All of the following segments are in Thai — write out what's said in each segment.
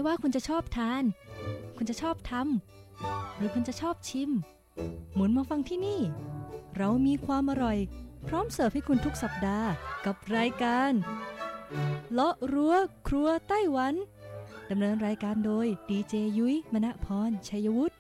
ไม่ว่าคุณจะชอบทานคุณจะชอบทำหรือคุณจะชอบชิมหมุนมาฟังที่นี่เรามีความอร่อยพร้อมเสิร์ฟให้คุณทุกสัปดาห์กับรายการเลาะรั้วครัวไต้หวันดำเนินรายการโดยดีเจยุ้ยมณพรชัยวุฒิ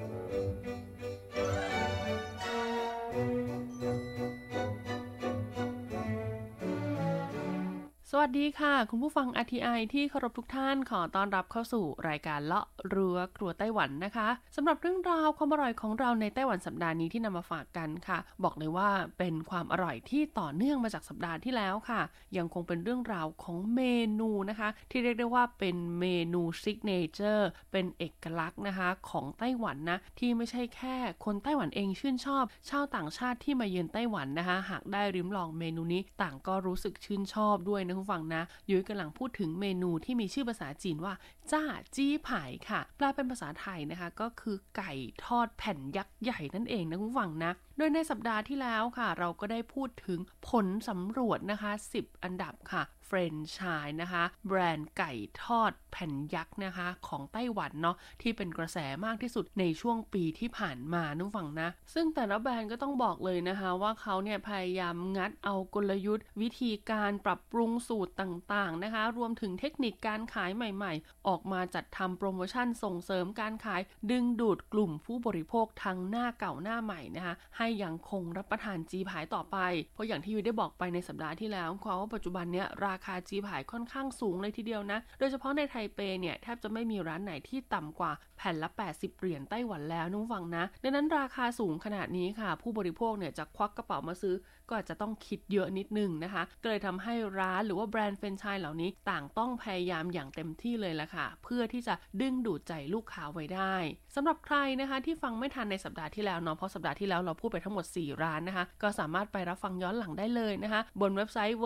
สวัสดีค่ะคุณผู้ฟัง RTI ที่เคารพทุกท่านขอต้อนรับเข้าสู่รายการเลาะรั้วครัวไต้หวันนะคะสำหรับเรื่องราวความอร่อยของเราในไต้หวันสัปดาห์นี้ที่นำมาฝากกันค่ะบอกเลยว่าเป็นความอร่อยที่ต่อเนื่องมาจากสัปดาห์ที่แล้วค่ะยังคงเป็นเรื่องราวของเมนูนะคะที่เรียกได้ว่าเป็นเมนูซิกเนเจอร์เป็นเอกลักษณ์นะคะของไต้หวันนะที่ไม่ใช่แค่คนไต้หวันเองชื่นชอบชาวต่างชาติที่มาเยือนไต้หวันนะคะหากได้ริมลองเมนูนี้ต่างก็รู้สึกชื่นชอบด้วยนะคุณฟังนะยุ้ยกำลังพูดถึงเมนูที่มีชื่อภาษาจีนว่าจ้าจี้ไผ่ค่ะแปลเป็นภาษาไทยนะคะก็คือไก่ทอดแผ่นยักษ์ใหญ่นั่นเองนะคุณฟังนะโดยในสัปดาห์ที่แล้วค่ะเราก็ได้พูดถึงผลสำรวจนะคะ10อันดับค่ะเฟรนไชส์นะคะแบรนด์ไก่ทอดแผ่นยักษ์นะคะของไต้หวันเนาะที่เป็นกระแสมากที่สุดในช่วงปีที่ผ่านมานุฟังนะซึ่งแต่ละแบรนด์ก็ต้องบอกเลยนะคะว่าเขาเนี่ยพยายามงัดเอากลยุทธ์วิธีการปรับปรุงสูตรต่างๆนะคะรวมถึงเทคนิคการขายใหม่ๆออกมาจัดทำโปรโมชั่นส่งเสริมการขายดึงดูดกลุ่มผู้บริโภคทั้งหน้าเก่าหน้าใหม่นะคะให้ยังคงรับประทานจีผายต่อไปเพราะอย่างที่ยูได้บอกไปในสัปดาห์ที่แล้วว่าปัจจุบันเนี้ยราคาจีผายค่อนข้างสูงเลยทีเดียวนะโดยเฉพาะในไทเปเนี่ยแทบจะไม่มีร้านไหนที่ต่ำกว่าแผ่นละ80เหรียญไต้หวันแล้วนุ่งฟังนะดังนั้นราคาสูงขนาดนี้ค่ะผู้บริโภคเนี่ยจะควักกระเป๋ามาซื้อก็อาจจะต้องคิดเยอะนิดนึงนะคะก็เลยทำให้ร้านหรือว่าแบรนด์แฟรนไชส์เหล่านี้ต่างต้องพยายามอย่างเต็มที่เลยละค่ะเพื่อที่จะดึงดูดใจลูกค้าไว้ได้สำหรับใครนะคะที่ฟังไม่ทันในสัปดาห์ที่แล้วเนาะเพราะสัปดาห์ที่แล้วเราพูดไปทั้งหมด4ร้านนะคะก็สามารถไปรับฟังย้อนหลังได้เลยนะคะบนเว็บไซต์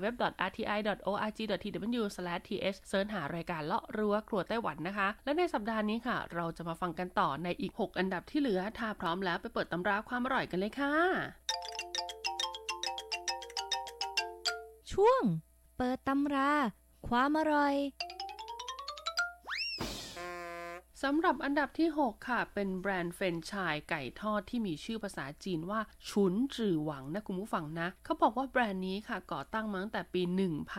www.rti.org.tw/th เสิร์ชหารายการเลาะรั้วครัวไต้หวันนะคะและในสัปดาห์นี้ค่ะเราจะมาฟังกันต่อในอีก6อันดับที่เหลือถ้าพร้อมแล้วไปเปิดตำราความอร่อยกันเลยค่ะช่วงเปิดตำราความอร่อยสำหรับอันดับที่6ค่ะเป็นแบรนด์เฟรนไชส์ไก่ทอดที่มีชื่อภาษาจีนว่าฉุนจื่อหวังนะคุณผู้ฟังนะเขาบอกว่าแบรนด์นี้ค่ะก่อตั้งมาตั้งแต่ปี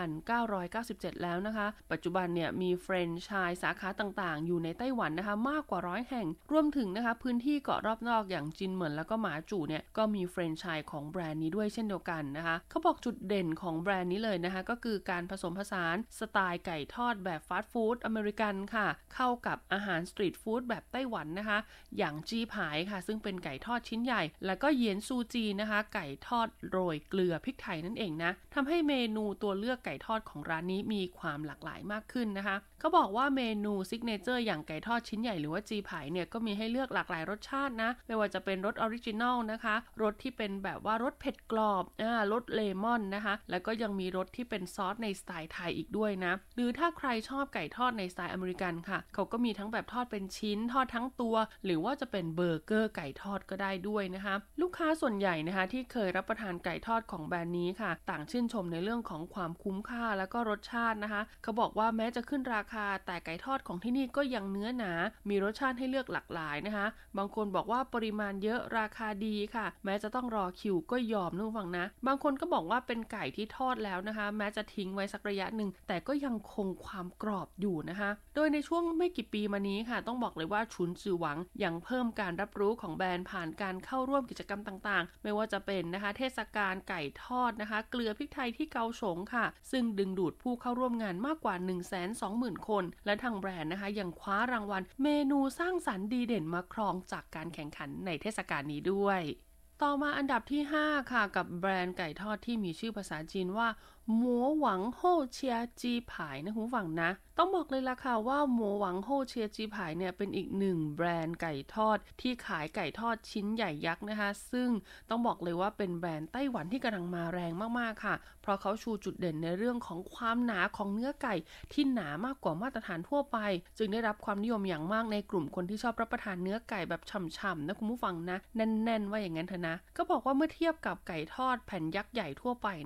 1997แล้วนะคะปัจจุบันเนี่ยมีเฟรนไชส์สาขาต่างๆอยู่ในไต้หวันนะคะมากกว่า100แห่งรวมถึงนะคะพื้นที่เกาะรอบนอกอย่างจินเหมินแล้วก็หมาจู่เนี่ยก็มีเฟรนไชส์ของแบรนด์นี้ด้วยเช่นเดียวกันนะคะเขาบอกจุดเด่นของแบรนด์นี้เลยนะคะก็คือการผสมผสานสไตล์ไก่ทอดแบบฟาสต์ฟู้ดอเมริกันค่ะเข้ากับอาหารสตรีทฟู้ดแบบไต้หวันนะคะอย่างจีผายค่ะซึ่งเป็นไก่ทอดชิ้นใหญ่แล้วก็เหยียนซูจีนะคะไก่ทอดโรยเกลือพริกไทยนั่นเองนะทำให้เมนูตัวเลือกไก่ทอดของร้านนี้มีความหลากหลายมากขึ้นนะคะเขาบอกว่าเมนูซิกเนเจอร์อย่างไก่ทอดชิ้นใหญ่หรือว่าจีผายเนี่ยก็มีให้เลือกหลากหลายรสชาตินะไม่ว่าจะเป็นรสออริจินอลนะคะรสที่เป็นแบบว่ารสเผ็ดกรอบรสเลมอนนะคะแล้วก็ยังมีรสที่เป็นซอสในสไตล์ไทยอีกด้วยนะหรือถ้าใครชอบไก่ทอดในสไตล์อเมริกันค่ะเขาก็มีทั้งแบบทอดเป็นชิ้นทอดทั้งตัวหรือว่าจะเป็นเบอร์เกอร์ไก่ทอดก็ได้ด้วยนะคะลูกค้าส่วนใหญ่นะคะที่เคยรับประทานไก่ทอดของแบรนด์นี้ค่ะต่างชื่นชมในเรื่องของความคุ้มค่าแล้วก็รสชาตินะคะเขาบอกว่าแม้จะขึ้นราคาแต่ไก่ทอดของที่นี่ก็ยังเนื้อหนามีรสชาติให้เลือกหลากหลายนะคะบางคนบอกว่าปริมาณเยอะราคาดีค่ะแม้จะต้องรอคิวก็ยอมนึกฟังนะบางคนก็บอกว่าเป็นไก่ที่ทอดแล้วนะคะแม้จะทิ้งไว้สักระยะหนึ่งแต่ก็ยังคงความกรอบอยู่นะคะโดยในช่วงไม่กี่ปีมานี้ค่ะต้องบอกเลยว่าฉุนจื่อหวังยังเพิ่มการรับรู้ของแบรนด์ผ่านการเข้าร่วมกิจกรรมต่างๆไม่ว่าจะเป็นนะคะเทศกาลไก่ทอดนะคะเกลือพริกไทยที่เกาสงค่ะซึ่งดึงดูดผู้เข้าร่วมงานมากกว่า 120,000 คนและทางแบรนด์นะคะยังคว้ารางวัลเมนูสร้างสรรค์ดีเด่นมาครองจากการแข่งขันในเทศกาลนี้ด้วยต่อมาอันดับที่5ค่ะกับแบรนด์ไก่ทอดที่มีชื่อภาษาจีนว่าหมัวหวังโฮเชียจีผายนะคุณฟังนะต้องบอกเลยล่ะค่ะว่าหมัวหวังโฮเชียจีผายเนี่ยเป็นอีกหนึ่งแบรนด์ไก่ทอดที่ขายไก่ทอดชิ้นใหญ่ยักษ์นะคะซึ่งต้องบอกเลยว่าเป็นแบรนด์ไต้หวันที่กำลังมาแรงมากๆค่ะเพราะเขาชูจุดเด่นในเรื่องของความหนาของเนื้อไก่ที่หนามากกว่ามาตรฐานทั่วไปจึงได้รับความนิยมอย่างมากในกลุ่มคนที่ชอบรับประทานเนื้อไก่แบบฉ่ำๆนะคุณผู้ฟังนะแน่นๆว่าอย่างนั้นเถอะนะก็บอกว่าเมื่อเทียบกับไก่ทอดแผ่นยักษ์ใหญ่ทั่วไปนะคะ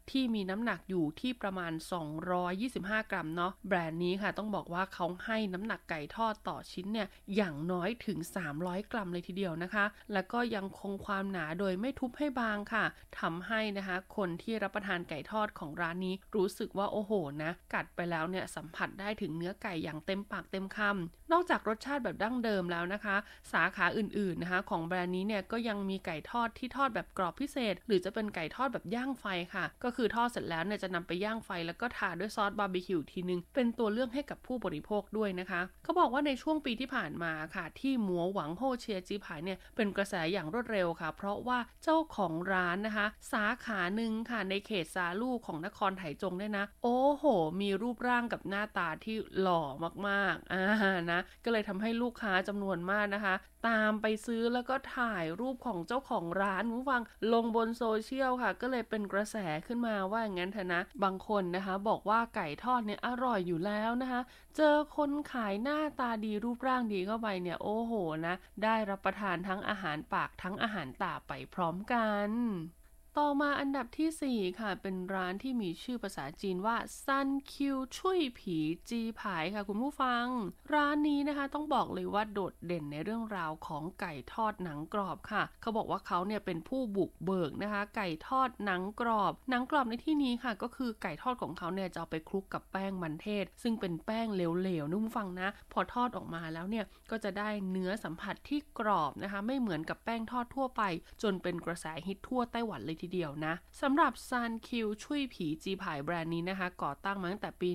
ที่มีน้ำหนักอยู่ที่ประมาณ225 กรัมเนาะแบรนด์นี้ค่ะต้องบอกว่าเขาให้น้ำหนักไก่ทอดต่อชิ้นเนี่ยอย่างน้อยถึง300 กรัมเลยทีเดียวนะคะแล้วก็ยังคงความหนาโดยไม่ทุบให้บางค่ะทำให้นะคะคนที่รับประทานไก่ทอดของร้านนี้รู้สึกว่าโอ้โหนะกัดไปแล้วเนี่ยสัมผัสได้ถึงเนื้อไก่อย่างเต็มปากเต็มคำนอกจากรสชาติแบบดั้งเดิมแล้วนะคะสาขาอื่นๆนะคะของแบรนด์นี้เนี่ยก็ยังมีไก่ทอดที่ทอดแบบกรอบพิเศษหรือจะเป็นไก่ทอดแบบย่างไฟค่ะก็คือทอดเสร็จแล้วเนี่ยจะนำไปย่างไฟแล้วก็ทาด้วยซอสบาร์บีคิวทีนึงเป็นตัวเลือกให้กับผู้บริโภคด้วยนะคะเขาบอกว่าในช่วงปีที่ผ่านมาค่ะที่หมัวหวังโฮเชียจีผายเนี่ยเป็นกระแสอย่างรวดเร็วค่ะเพราะว่าเจ้าของร้านนะคะสาขาหนึ่งค่ะในเขตซาลู่ของนครไถจงเนี่ยนะโอ้โหมีรูปร่างกับหน้าตาที่หล่อมากๆนะก็เลยทำให้ลูกค้าจำนวนมากนะคะตามไปซื้อแล้วก็ถ่ายรูปของเจ้าของร้านผู้ฟังลงบนโซเชียลค่ะก็เลยเป็นกระแสขึ้นมาว่าอย่างนั้นเถอะนะบางคนนะคะบอกว่าไก่ทอดเนี่ยอร่อยอยู่แล้วนะคะเจอคนขายหน้าตาดีรูปร่างดีเข้าไปเนี่ยโอ้โหนะได้รับประทานทั้งอาหารปากทั้งอาหารตาไปพร้อมกันต่อมาอันดับที่4ค่ะเป็นร้านที่มีชื่อภาษาจีนว่าซันคิวชุยผีจีผายค่ะคุณผู้ฟังร้านนี้นะคะต้องบอกเลยว่าโดดเด่นในเรื่องราวของไก่ทอดหนังกรอบค่ะเขาบอกว่าเขาเนี่ยเป็นผู้บุกเบิกนะคะไก่ทอดหนังกรอบในที่นี้ค่ะก็คือไก่ทอดของเขาเนี่ยจะเอาไปคลุกกับแป้งมันเทศซึ่งเป็นแป้งเหลวๆนะคุณผู้ฟังนะพอทอดออกมาแล้วเนี่ยก็จะได้เนื้อสัมผัสที่กรอบนะคะไม่เหมือนกับแป้งทอดทั่วไปจนเป็นกระแสฮิตทั่วไต้หวันเลยทีเดียวนะสำหรับซานคิวชุยผีจีผายแบรนด์นี้นะคะก่อตั้งมาตั้งแต่ปี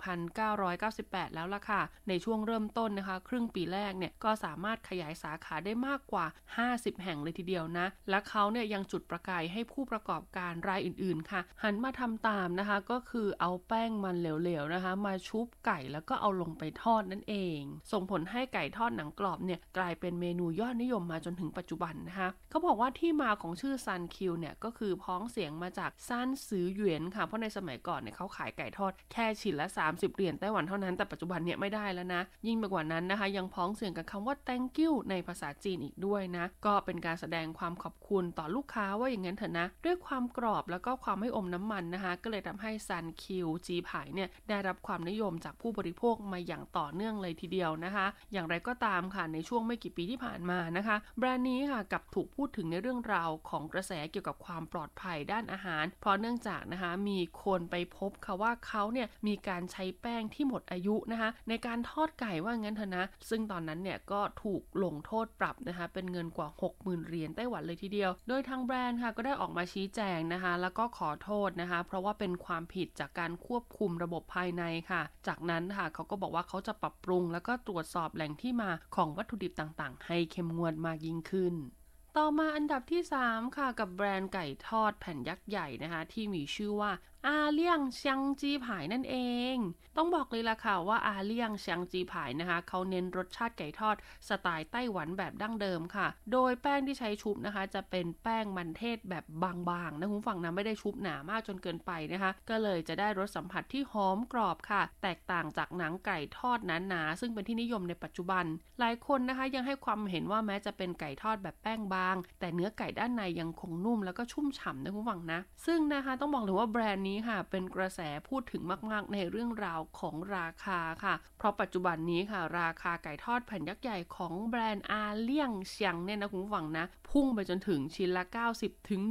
1998 แล้วล่ะค่ะในช่วงเริ่มต้นนะคะครึ่งปีแรกเนี่ยก็สามารถขยายสาขาได้มากกว่า50 แห่งเลยทีเดียวนะและเขาเนี่ยยังจุดประกายให้ผู้ประกอบการรายอื่นๆค่ะหันมาทำตามนะคะก็คือเอาแป้งมันเหลวๆนะคะมาชุบไก่แล้วก็เอาลงไปทอดนั่นเองส่งผลให้ไก่ทอดหนังกรอบเนี่ยกลายเป็นเมนูยอดนิยมมาจนถึงปัจจุบันนะคะเขาบอกว่าที่มาของชื่อซันคิวเนี่ยก็คือพ้องเสียงมาจากซ่านซือหยวนค่ะเพราะในสมัยก่อนเนี่ยเขาขายไก่ทอดแค่ชิ้นละ30 เหรียญไต้หวันเท่านั้นแต่ปัจจุบันเนี่ยไม่ได้แล้วนะยิ่งไปกว่านั้นนะคะยังพ้องเสียงกับคำว่า thank you ในภาษาจีนอีกด้วยนะก็เป็นการแสดงความขอบคุณต่อลูกค้าว่าอย่างนั้นเถอะนะด้วยความกรอบแล้วก็ความไม่อมน้ำมันนะคะก็เลยทำให้ซันคิวจีผายเนี่ยได้รับความนิยมจากผู้บริโภคมาอย่างต่อเนื่องเลยทีเดียวนะคะอย่างไรก็ตามค่ะในช่วงไม่กี่ปีที่ผ่านมานะคะแบรนด์นี้ค่ะกลับถูกพูดถึงในเรื่องราวของกระแสเกี่ยวกับความปลอดภัยด้านอาหารเพราะเนื่องจากนะคะมีคนไปพบค่ะว่าเขาเนี่ยมีการใช้แป้งที่หมดอายุนะคะในการทอดไก่ว่างั้นเถอะนะซึ่งตอนนั้นเนี่ยก็ถูกลงโทษปรับนะคะเป็นเงินกว่า 60,000 เหรียญไต้หวันเลยทีเดียวโดยทางแบรนด์ค่ะก็ได้ออกมาชี้แจงนะคะแล้วก็ขอโทษนะคะเพราะว่าเป็นความผิดจากการควบคุมระบบภายในค่ะจากนั้นค่ะเขาก็บอกว่าเขาจะปรับปรุงแล้วก็ตรวจสอบแหล่งที่มาของวัตถุดิบต่างๆให้เข้มงวดมากยิ่งขึ้นต่อมาอันดับที่3ค่ะกับแบรนด์ไก่ทอดแผ่นยักษ์ใหญ่นะคะที่มีชื่อว่าอาเลี่ยงเซียงจีผายนั่นเองต้องบอกเลยล่ะค่ะว่าอาเลี่ยงเซียงจีผายนะคะเขาเน้นรสชาติไก่ทอดสไตล์ไต้หวันแบบดั้งเดิมค่ะโดยแป้งที่ใช้ชุบนะคะจะเป็นแป้งมันเทศแบบบางๆนะคุณฝั่งนะไม่ได้ชุบหนามากจนเกินไปนะคะก็เลยจะได้รสสัมผัสที่หอมกรอบค่ะแตกต่างจากหนังไก่ทอดหนาๆซึ่งเป็นที่นิยมในปัจจุบันหลายคนนะคะยังให้ความเห็นว่าแม้จะเป็นไก่ทอดแบบแป้งบางแต่เนื้อไก่ด้านในยังคงนุ่มแล้วก็ชุ่มฉ่ำนะคุณฝั่งนะซึ่งนะคะต้องบอกเลยว่าแบรนด์นี้ค่ะเป็นกระแสพูดถึงมากๆในเรื่องราวของราคาค่ะเพราะปัจจุบันนี้ค่ะราคาไก่ทอดแผ่นยักษ์ใหญ่ของแบรนด์อาเลี่ยงเซียงเนี่ยนะคุณผู้ฟังนะพุ่งไปจนถึงชิ้นละ90ถึง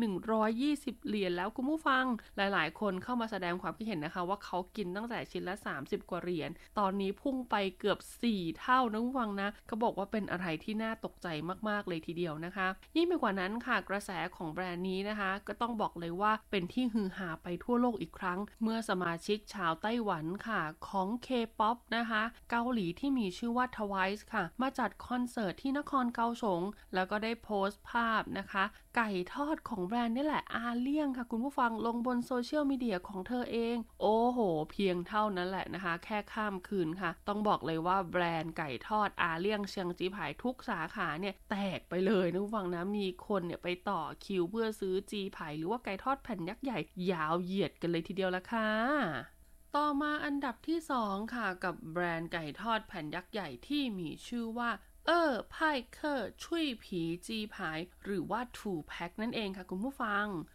120 เหรียญแล้วคุณผู้ฟังหลายๆคนเข้ามาแสดงความคิดเห็นนะคะว่าเขากินตั้งแต่ชิ้นละ30 กว่าเหรียญตอนนี้พุ่งไปเกือบ4 เท่านะคุณผู้ฟังนะเขาบอกว่าเป็นอะไรที่น่าตกใจมากๆเลยทีเดียวนะคะยิ่งไปกว่านั้นค่ะกระแสของแบรนด์นี้นะคะก็ต้องบอกเลยว่าเป็นที่ฮือฮาไปทั่วโลกอีกครั้งเมื่อสมาชิกชาวไต้หวันค่ะของ K-POP นะคะเกาหลีที่มีชื่อว่า TWICE ค่ะมาจัดคอนเสิร์ตที่นครเกาสงแล้วก็ได้โพสต์ภาพนะคะไก่ทอดของแบรนด์นี่แหละอาเลี่ยงค่ะคุณผู้ฟังลงบนโซเชียลมีเดียของเธอเองโอ้โหเพียงเท่านั้นแหละนะคะแค่ข้ามคืนค่ะต้องบอกเลยว่าแบรนด์ไก่ทอดอาเลี่ยงเชียงจีผายทุกสาขาเนี่ยแตกไปเลยนะคุณผู้ฟังนะมีคนเนี่ยไปต่อคิวเพื่อซื้อจีผายหรือว่าไก่ทอดแผ่นยักษ์ใหญ่ยาวเหยียดกันเลยทีเดียวละค่ะต่อมาอันดับที่2ค่ะกับแบรนด์ไก่ทอดแผ่นยักษ์ใหญ่ที่มีชื่อว่าไพ่เคอร์ชุยผีจีผายหรือว่า2 แพ็คนั่นเองค่ะคุณผู้ฟัง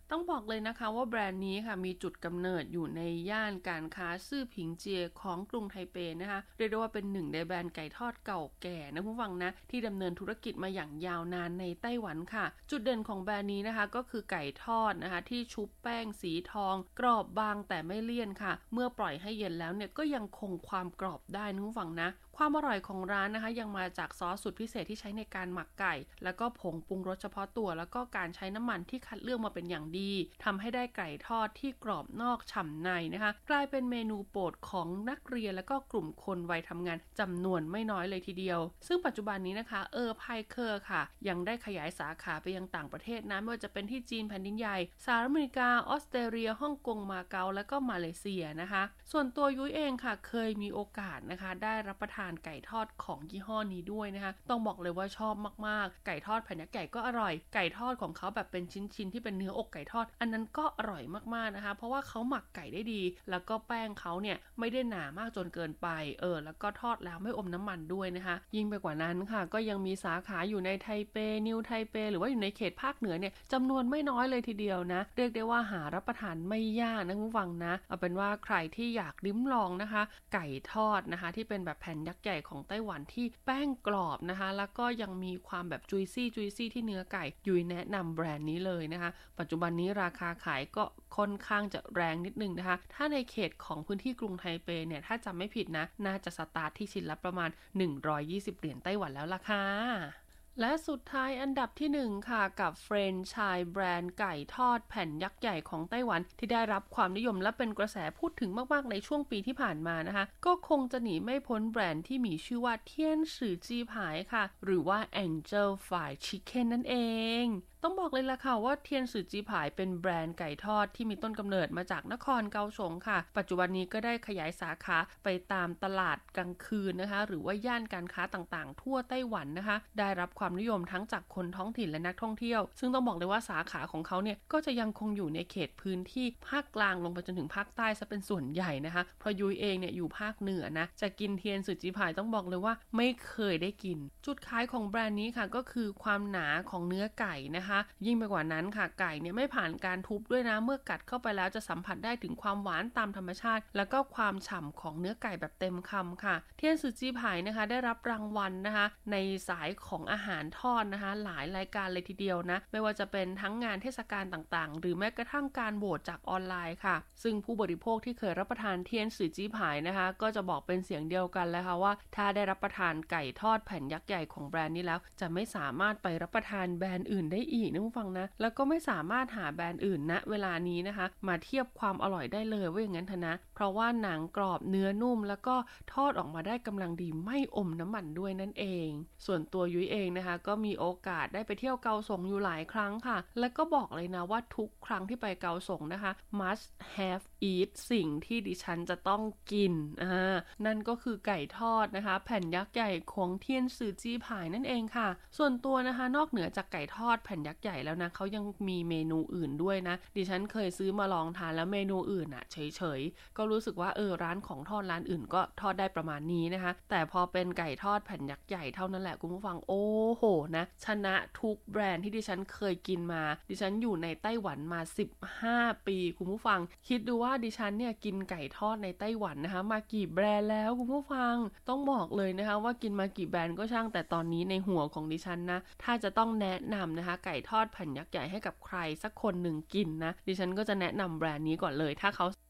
ต้องบอกเลยนะคะว่าแบรนด์นี้ค่ะมีจุดกำเนิดอยู่ในย่านการค้าซื่อผิงเจียของกรุงไทเปนะคะเรียกได้ว่าเป็นหนึ่งในแบรนด์ไก่ทอดเก่าแก่นะผู้ฟังนะที่ดำเนินธุรกิจมาอย่างยาวนานในไต้หวันค่ะจุดเด่นของแบรนด์นี้นะคะก็คือไก่ทอดนะคะที่ชุบแป้งสีทองกรอบบางแต่ไม่เลี่ยนค่ะเมื่อปล่อยให้เย็นแล้วเนี่ยก็ยังคงความกรอบได้นะผู้ฟังนะความอร่อยของร้านนะคะยังมาจากซอสสูตรพิเศษที่ใช้ในการหมักไก่แล้วก็ผงปรุงรสเฉพาะตัวแล้วก็การใช้น้ำมันที่คัดเลือกมาเป็นอย่างดีทำให้ได้ไก่ทอดที่กรอบนอกฉ่ำในนะคะกลายเป็นเมนูโปรดของนักเรียนแล้วก็กลุ่มคนวัยทำงานจำนวนไม่น้อยเลยทีเดียวซึ่งปัจจุบันนี้นะคะไพเคอร์ค่ะยังได้ขยายสาขาไปยังต่างประเทศนะไม่ว่าจะเป็นที่จีนแผ่นดินใหญ่สหรัฐอเมริกาออสเตรเลียฮ่องกงมาเก๊าและก็มาเลเซียนะคะส่วนตัวยุ้ยเองค่ะเคยมีโอกาสนะคะได้รับประทานไก่ทอดของยี่ห้อนี้ด้วยนะคะต้องบอกเลยว่าชอบมากๆไก่ทอดแผ่นยักษ์ใหญ่ก็อร่อยไก่ทอดของเขาแบบเป็นชิ้นๆที่เป็นเนื้ออกไก่ทอดอันนั้นก็อร่อยมากๆนะคะเพราะว่าเขาหมักไก่ได้ดีแล้วก็แป้งเขาเนี่ยไม่ได้หนามากจนเกินไปแล้วก็ทอดแล้วไม่อมน้ำมันด้วยนะคะยิ่งไปกว่านั้นค่ะก็ยังมีสาขาอยู่ในไทเปนิวไทเปหรือว่าอยู่ในเขตภาคเหนือเนี่ยจำนวนไม่น้อยเลยทีเดียวนะเรียกได้ว่าหารับประทานไม่ยากนะคุณผู้ฟังนะเอาเป็นว่าใครที่อยากลิ้มลองนะคะไก่ทอดนะคะที่เป็นแบบแผ่นยักษ์ใหญ่ของไต้หวันที่แป้งกรอบนะคะแล้วก็ยังมีความแบบจุยซี่ที่เนื้อไก่ยุ้ยแนะนำแบรนด์นี้เลยนะคะปัจจุบันนี้ราคาขายก็ค่อนข้างจะแรงนิดนึงนะคะถ้าในเขตของพื้นที่กรุงไทเปเนี่ยถ้าจำไม่ผิดนะน่าจะสตาร์ทที่ชิ้นละประมาณ120เหรียญไต้หวันแล้วล่ะค่ะและสุดท้ายอันดับที่1ค่ะกับแฟรนไชส์แบรนด์ไก่ทอดแผ่นยักษ์ใหญ่ของไต้หวันที่ได้รับความนิยมและเป็นกระแสพูดถึงมากๆในช่วงปีที่ผ่านมานะคะก็คงจะหนีไม่พ้นแบรนด์ที่มีชื่อว่าเทียนสื่อจีผายค่ะหรือว่า Angel Fried Chicken นั่นเองต้องบอกเลยล่ะค่ะว่าเทียนสื่อจีผายเป็นแบรนด์ไก่ทอดที่มีต้นกำเนิดมาจากนครเกาสงค่ะปัจจุบันนี้ก็ได้ขยายสาขาไปตามตลาดกลางคืนนะคะหรือว่าย่านการค้าต่างๆทั่วไต้หวันนะคะได้รับความนิยมทั้งจากคนท้องถิ่นและนักท่องเที่ยวซึ่งต้องบอกเลยว่าสาขาของเขาเนี่ยก็จะยังคงอยู่ในเขตพื้นที่ภาคกลางลงไปจนถึงภาคใต้ซะเป็นส่วนใหญ่นะคะเพราะยุ้ยเองเนี่ยอยู่ภาคเหนือนะจะกินเทียนสื่อจีผายต้องบอกเลยว่าไม่เคยได้กินจุดขายของแบรนด์นี้ค่ะก็คือความหนาของเนื้อไก่นะคะยิ่งไปกว่านั้นค่ะไก่เนี่ยไม่ผ่านการทุบด้วยนะเมื่อกัดเข้าไปแล้วจะสัมผัสได้ถึงความหวานตามธรรมชาติแล้วก็ความฉ่ำของเนื้อไก่แบบเต็มคำค่ะเทียนสื่อจีผายนะคะได้รับรางวัลนะคะในสายของอาหารทอดนะคะหลายรายการเลยทีเดียวนะไม่ว่าจะเป็นทั้งงานเทศกาลต่างๆหรือแม้กระทั่งการโหวตจากออนไลน์ค่ะซึ่งผู้บริโภคที่เคยรับประทานเทียนสื่อจีผายนะคะก็จะบอกเป็นเสียงเดียวกันเลยค่ะว่าถ้าได้รับประทานไก่ทอดแผ่นยักษ์ใหญ่ของแบรนด์นี้แล้วจะไม่สามารถไปรับประทานแบรนด์อื่นได้อีกนะผู้ฟังนะแล้วก็ไม่สามารถหาแบรนด์อื่นณเวลานี้นะคะมาเทียบความอร่อยได้เลยว่าอย่างนั้นเถอะนะเพราะว่าหนังกรอบเนื้อนุ่มแล้วก็ทอดออกมาได้กำลังดีไม่อมน้ำมันด้วยนั่นเองส่วนตัวยุ้ยเองนะคะก็มีโอกาสได้ไปเที่ยวเกาสงอยู่หลายครั้งค่ะแล้วก็บอกเลยนะว่าทุกครั้งที่ไปเกาสงนะคะ must have eat สิ่งที่ดิฉันจะต้องกินนั่นก็คือไก่ทอดนะคะแผ่นยักษ์ใหญ่ของเทียนสื่อจีผายนั่นเองค่ะส่วนตัวนะคะนอกเหนือจากไก่ทอดแผ่นยักษ์ใหญ่แล้วนะเขายังมีเมนูอื่นด้วยนะดิฉันเคยซื้อมาลองทานแล้วเมนูอื่นเฉยๆก็รู้สึกว่าร้านของทอดร้านอื่นก็ทอดได้ประมาณนี้นะคะแต่พอเป็นไก่ทอดแผ่นยักษ์ใหญ่เท่านั้นแหละคุณผู้ฟังโอ้โหนะชนะทุกแบรนด์ที่ดิฉันเคยกินมาดิฉันอยู่ในไต้หวันมา15ปีคุณผู้ฟังคิดดูว่าดิฉันเนี่ยกินไก่ทอดในไต้หวันนะคะมากี่แบรนด์แล้วคุณผู้ฟังต้องบอกเลยนะคะว่ากินมากี่แบรนด์ก็ช่างแต่ตอนนี้ในหัวของดิฉันนะถ้าจะต้องแนะนำนะคะไก่ทอดแผ่นยักษ์ใหญ่ให้กับใครสักคนหนึ่งกินนะดิฉันก็จะแนะนำแบรนด์นี้ก่อนเลยถ้าเขา